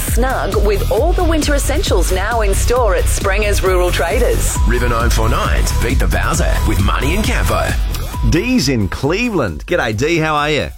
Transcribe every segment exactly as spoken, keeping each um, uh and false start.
snug with all the winter essentials now in store at Sprenger's Rural Traders. River nine four nine's Beat the Bowser with Money and Campo. Dee's in Cleveland. G'day, Dee. How are you?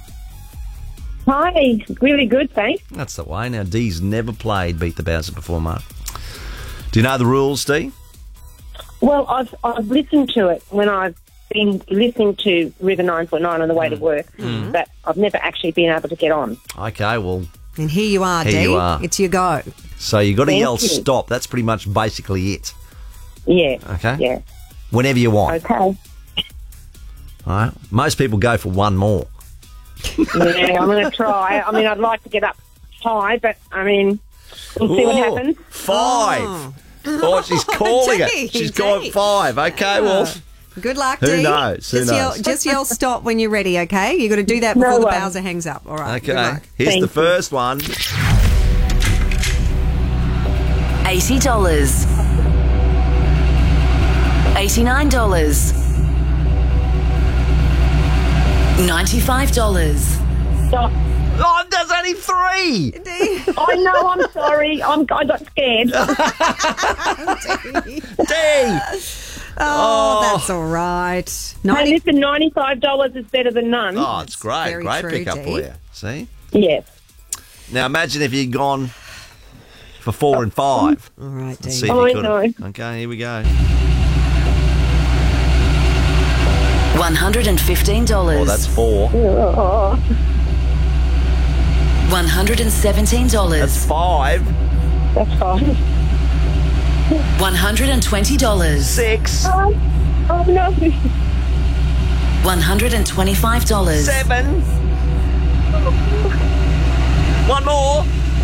Hi, really good, thanks. That's the way. Now, Dee's never played Beat the Bowser before, Mark. Do you know the rules, Dee? Well, I've I've listened to it when I've been listening to River nine four nine on the way Mm. to work, Mm. but I've never actually been able to get on. Okay, well, And here you are, Here Dee. you are. It's your go. so you got to Thank yell you. stop. That's pretty much basically it. Yeah. Okay? Yeah. Whenever you want. Okay. All right? Most people go for one more. Yeah, I'm going to try. I mean, I'd like to get up high, but, I mean, we'll see what Ooh, happens. Five. Oh. Oh, she's calling Dee, it. She's Dee. gone five. Okay, well, Good luck, Who Dee. knows? Who Just yell, knows? just yell stop when you're ready, okay? you got to do that No before the worries. Bowser hangs up. All right. Good okay. luck. Here's Thank the you. first one. eighty dollars. eighty-nine dollars. ninety-five dollars. Stop. Oh, there's only three. I know, I'm sorry. I'm, I got scared. Dee. Oh, Oh. that's all right. Hey, ninety listen, ninety-five dollars is better than none. Oh, it's great. very Great true, pickup Dee. for you. See? Yes. Now, imagine if you'd gone for four and five. All right, Dee. Let's see if Oh, you I could. know. Okay, here we go. one hundred fifteen dollars. Oh, that's four. Oh, one hundred seventeen dollars. That's five. that's fine. one hundred twenty dollars. Six. Oh, oh no. one hundred twenty-five dollars. Seven. One more.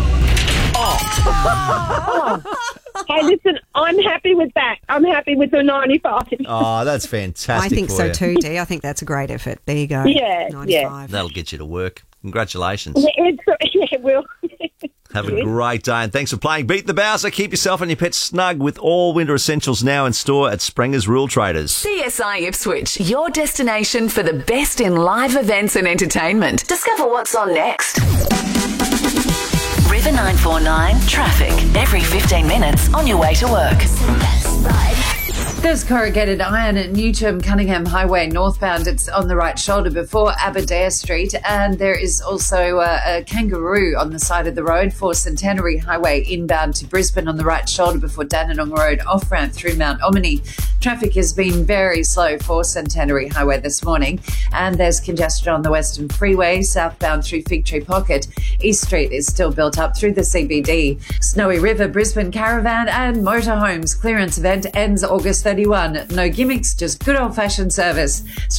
Hey, listen, I'm happy with that. I'm happy with the ninety-five. Oh, that's fantastic. I think for so you. too, Dee. I think that's a great effort. There you go. Yeah, ninety-five. That'll get you to work. Congratulations. Yeah, it's, yeah, it will. Have a great day, and thanks for playing Beat the Bowser. Keep yourself and your pets snug with all winter essentials now in store at Sprenger's Rural Traders. C S I Ipswich, your destination for the best in live events and entertainment. Discover what's on next. River nine four nine traffic every fifteen minutes on your way to work. There's corrugated iron at Newton Cunningham Highway northbound. It's on the right shoulder before Aberdare Street. And there is also a, a kangaroo on the side of the road for Centenary Highway inbound to Brisbane on the right shoulder before Dandenong Road off-ramp through Mount Omni. Traffic has been very slow for Centenary Highway this morning. And there's congestion on the Western Freeway southbound through Fig Tree Pocket. East Street is still built up through the C B D. Snowy River, Brisbane Caravan and Motorhomes clearance event ends August thirty-first. No gimmicks, just good old-fashioned service.